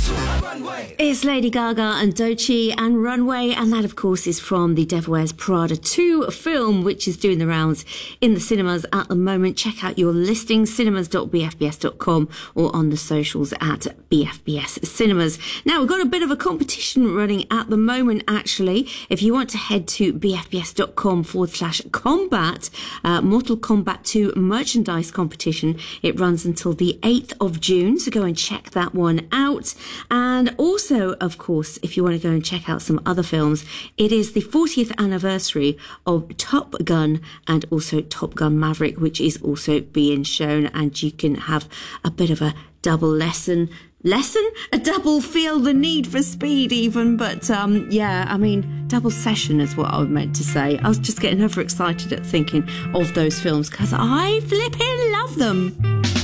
It's Lady Gaga and Doechii and Runway, and that of course is from the Devil Wears Prada 2 film, which is doing the rounds in the cinemas at the moment. Check out your listing, cinemas.bfbs.com, or on the socials at BFBS Cinemas. Now, we've got a bit of a competition running at the moment, actually. If you want to head to bfbs.com/combat, Mortal Kombat 2 merchandise competition, it runs until the 8th of June, so go and check that one out. And also, of course, if you want to go and check out some other films, it is the 40th anniversary of Top Gun and also Top Gun Maverick, which is also being shown, and you can have a bit of a double a double feel the need for speed even, but double session is what I was meant to say. I was just getting overexcited at thinking of those films because I flipping love them.